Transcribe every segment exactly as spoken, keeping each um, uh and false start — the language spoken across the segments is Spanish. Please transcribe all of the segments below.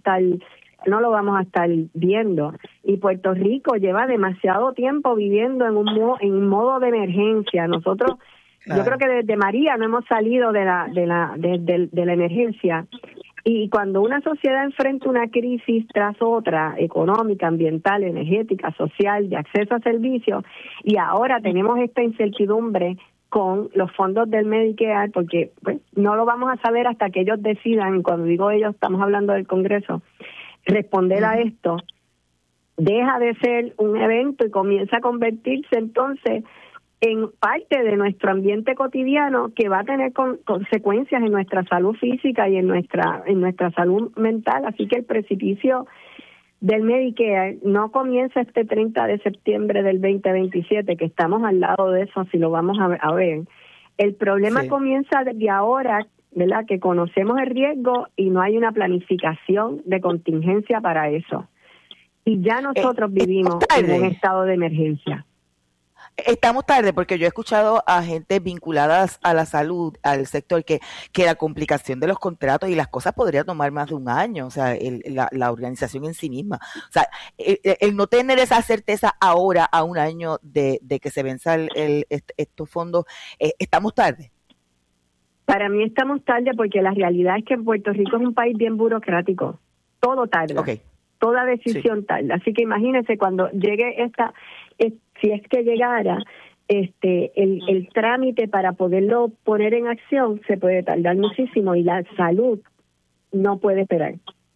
estar no lo vamos a estar viendo. Y Puerto Rico lleva demasiado tiempo viviendo en un mo- en un modo de emergencia. Nosotros, claro. Yo creo que desde María no hemos salido de la de la de, de, de la emergencia. Y cuando una sociedad enfrenta una crisis tras otra, económica, ambiental, energética, social, de acceso a servicios, y ahora tenemos esta incertidumbre con los fondos del Medicare, porque pues, no lo vamos a saber hasta que ellos decidan, cuando digo ellos estamos hablando del Congreso, responder uh-huh. a esto, deja de ser un evento y comienza a convertirse entonces en parte de nuestro ambiente cotidiano que va a tener con, consecuencias en nuestra salud física y en nuestra en nuestra salud mental. Así que el precipicio del Medicare no comienza este treinta de septiembre del veinte veintisiete, que estamos al lado de eso, si lo vamos a ver. A ver. El problema sí. comienza desde ahora, ¿verdad? Que conocemos el riesgo y no hay una planificación de contingencia para eso. Y ya nosotros eh, vivimos en un estado de emergencia. Estamos tarde porque yo he escuchado a gente vinculada a la salud, al sector, que, que la complicación de los contratos y las cosas podría tomar más de un año, o sea, el, la, la organización en sí misma. O sea, el, el no tener esa certeza ahora, a un año de, de que se venza el, el, estos fondos, eh, ¿estamos tarde? Para mí estamos tarde porque la realidad es que Puerto Rico es un país bien burocrático. Todo tarda. Okay. Toda decisión sí. tarda. Así que imagínense cuando llegue esta, es, si es que llegara este el, el trámite para poderlo poner en acción, se puede tardar muchísimo y la salud no puede esperar.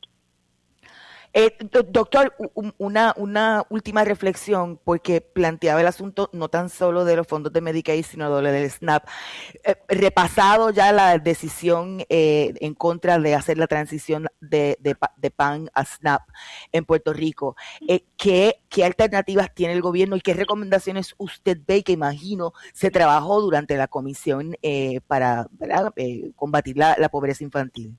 Eh, doctor, una, una última reflexión, porque planteaba el asunto no tan solo de los fondos de Medicaid, sino de lo del SNAP. Eh, repasado ya la decisión eh, en contra de hacer la transición de, de, de P A N a SNAP en Puerto Rico, eh, ¿qué, ¿qué alternativas tiene el gobierno y qué recomendaciones usted ve que imagino se trabajó durante la comisión eh, para eh, combatir la, la pobreza infantil?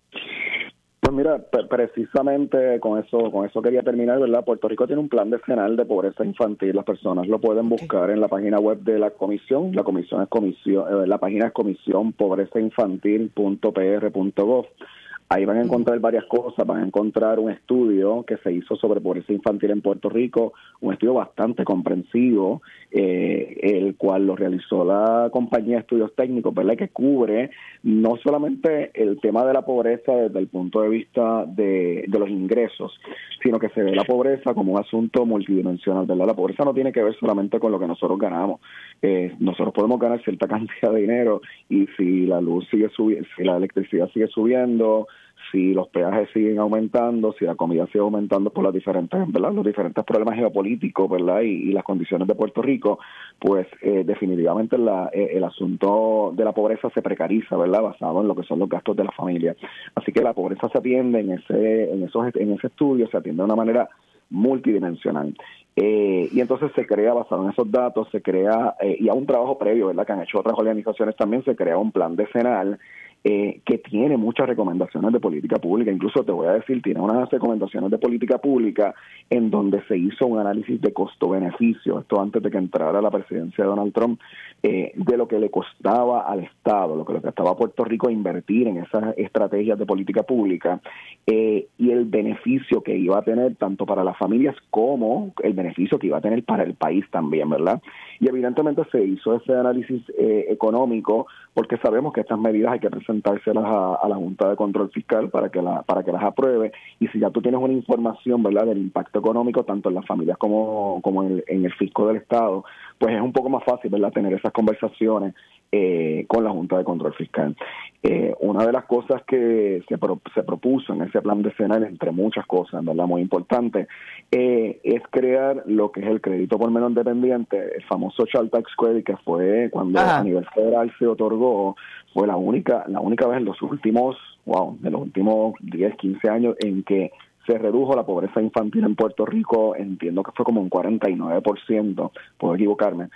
Pues mira, precisamente con eso con eso quería terminar, ¿verdad? Puerto Rico tiene un plan decenal de pobreza infantil. Las personas lo pueden buscar okay. en la página web de la comisión. La comisión es comisión, eh, la página es comisión pobreza infantil punto p r punto gov. Ahí van a encontrar varias cosas, van a encontrar un estudio que se hizo sobre pobreza infantil en Puerto Rico, un estudio bastante comprensivo, eh, el cual lo realizó la compañía de estudios técnicos, ¿verdad? Que cubre no solamente el tema de la pobreza desde el punto de vista de, de los ingresos, sino que se ve la pobreza como un asunto multidimensional, ¿verdad? La pobreza no tiene que ver solamente con lo que nosotros ganamos. Eh, nosotros podemos ganar cierta cantidad de dinero y si la luz sigue subiendo, si la electricidad sigue subiendo, si los peajes siguen aumentando, si la comida sigue aumentando por las diferentes, ¿verdad? Los diferentes problemas geopolíticos, ¿verdad? Y, y las condiciones de Puerto Rico, pues eh, definitivamente la, eh, el asunto de la pobreza se precariza, ¿verdad? Basado en lo que son los gastos de la familia. Así que la pobreza se atiende en ese, en esos, en ese estudio, se atiende de una manera multidimensional. Eh, y entonces se crea, basado en esos datos, se crea, eh, y a un trabajo previo, ¿verdad? Que han hecho otras organizaciones también, se crea un plan decenal Eh, que tiene muchas recomendaciones de política pública. Incluso te voy a decir, tiene unas recomendaciones de política pública en donde se hizo un análisis de costo-beneficio, esto antes de que entrara la presidencia de Donald Trump, eh, de lo que le costaba al Estado, lo que le costaba a Puerto Rico invertir en esas estrategias de política pública, eh, y el beneficio que iba a tener tanto para las familias como el beneficio que iba a tener para el país también, ¿verdad? Y evidentemente se hizo ese análisis eh, económico porque sabemos que estas medidas hay que presentárselas a, a la Junta de Control Fiscal para que la para que las apruebe, y si ya tú tienes una información, ¿verdad?, del impacto económico tanto en las familias como, como en, el, en el fisco del Estado, pues es un poco más fácil, ¿verdad?, tener esas conversaciones eh, con la Junta de Control Fiscal. Eh, una de las cosas que se, pro, se propuso en ese plan decenal, entre muchas cosas, ¿verdad?, muy importante, eh, es crear lo que es el crédito por menor dependiente, el famoso Child Tax Credit, que fue cuando Ajá. a nivel federal se otorgó, fue la única la única vez en los últimos, wow, de los últimos diez, quince años en que se redujo la pobreza infantil en Puerto Rico, entiendo que fue como un cuarenta y nueve por ciento, puedo equivocarme.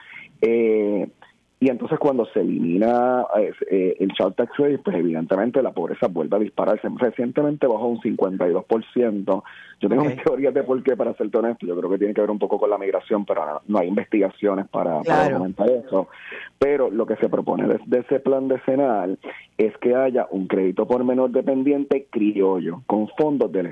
Eh, y entonces cuando se elimina eh, el Child Tax Credit, pues evidentemente la pobreza vuelve a dispararse. Recientemente bajó un cincuenta y dos por ciento. Yo tengo okay. mis teorías de por qué, para serte honesto. Yo creo que tiene que ver un poco con la migración, pero no, no hay investigaciones para, claro. para documentar eso. Pero lo que se propone desde ese plan decenal es que haya un crédito por menor dependiente criollo, con fondos del